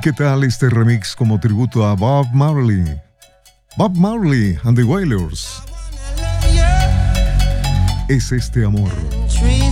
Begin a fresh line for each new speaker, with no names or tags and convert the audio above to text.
qué tal este remix como tributo a Bob Marley? Bob Marley and the Wailers. Es este amor.